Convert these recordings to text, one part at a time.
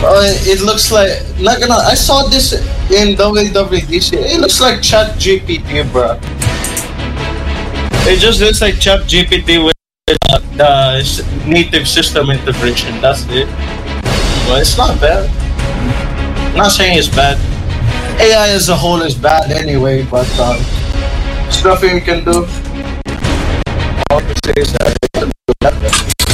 It looks like not gonna. I saw this in WWDC. It looks like Chat GPT, bro. It just looks like Chat GPT with the native system integration. That's it. Well, it's not bad. I'm not saying it's bad. AI as a whole is bad anyway, but there's nothing you can do. All I can say is that it can do better.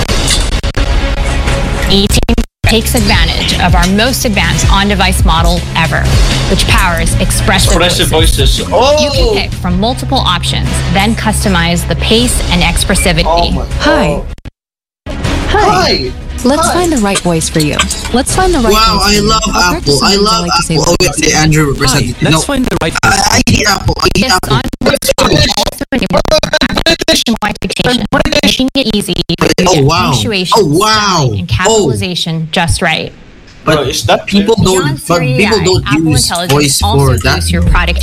A-Team takes advantage of our most advanced on-device model ever, which powers expressive voices. Oh! You can pick from multiple options, then customize the pace and expressivity. Oh Hi. Hi. Let's find the right voice for you. Let's find the right Wow, voice I for you. love I'll Apple. practice I something love like to say Apple. Oh, voice. wait, the Android representative. Let's find the right I hate Apple. I hate This Apple. on-device model also enables application-wide dictation, making it easy to Oh, get wow. punctuation, Oh, wow. spelling, and capitalization just right. But Bro, is that people Beyond don't. But Siri people AI, don't Apple use Intelligence voice also for that. boosts your productivity.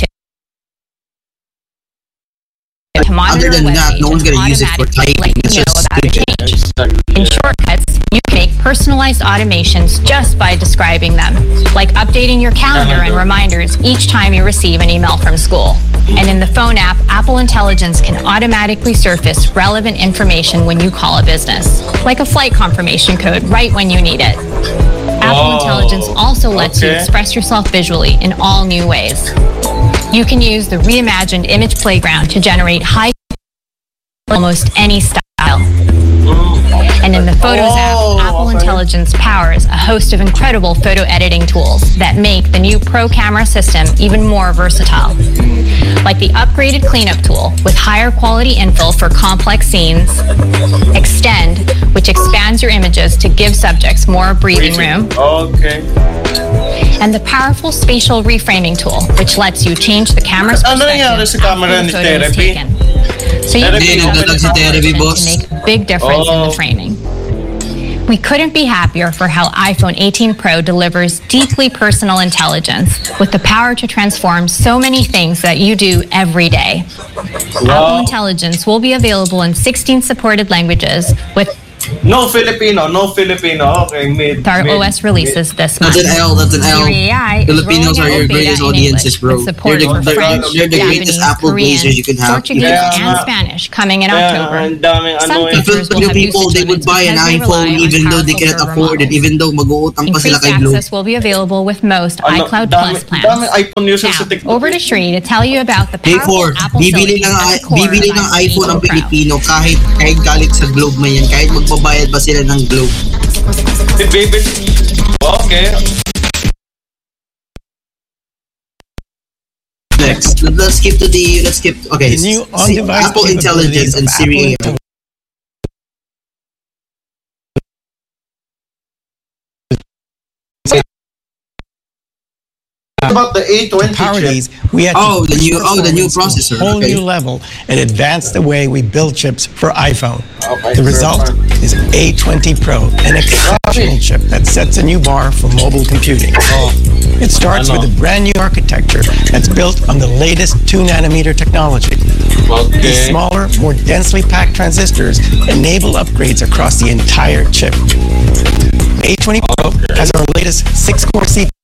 To monitor Other than a web that, page no one's and gonna use it for automatically typing. let It's you know just about a stupid. change. In shortcuts, you can make personalized automations just by describing them, like updating your calendar and reminders each time you receive an email from school. And in the phone app, Apple Intelligence can automatically surface relevant information when you call a business, like a flight confirmation code right when you need it. Apple Intelligence also lets you express yourself visually in all new ways. You can use the reimagined image playground to generate high almost any style. And in the Photos app, Apple Intelligence powers a host of incredible photo editing tools that make the new Pro Camera system even more versatile. Like the upgraded cleanup tool with higher quality infill for complex scenes, Extend, which expands your images to give subjects more breathing room, Okay. and the powerful spatial reframing tool, which lets you change the camera's Ano perspective nangyari sa camera after ni the photo is Therapy? taken. So you Therapy, can nagdadag si Therapy, to boss. make a big difference in the framing. We couldn't be happier for how iPhone 18 Pro delivers deeply personal intelligence with the power to transform so many things that you do every day. Apple Intelligence will be available in 16 supported languages with No Filipino. Okay, our OS releases this month. That's an L. That's an L. Siri AI is Filipinos are rolling out your beta greatest in audiences, English bro. with support They're for the French, greatest Japanese, Apple Korean, users you can have. Portuguese, and Spanish coming in October. Ang daming Some ano eh. features will Filipino have people, usage they would limits buy an because they rely iPhone on even though they powerful cannot server afford it, models. even though mag-uutang pa sila Increased kay Globe. access will be available with most Ano, iCloud dami- Plus plans. daming iPhone users sa Now, TikTok. over to Sri to tell you about the Day powerful 4, Apple bibili silicon ng at the core bibili of ng iPhone ang 18 Pro. Pilipino kahit galit sa Globe man yan, kahit magbabayad pa sila ng Globe. Baby. Okay. Next, let's skip. Okay, The new see, on-device Apple Intelligence and Siri. Apple About the A20 power chip. these, we had The new performance to processor. a whole Okay. new level and advanced the way we build chips for iPhone. my The result God. is A20 Pro, an exceptional chip that sets a new bar for mobile computing. It starts with a brand new architecture that's built on the latest 2nm technology. These Okay. smaller, more densely packed transistors enable upgrades across the entire chip. A20 Pro has our latest 6-core CPU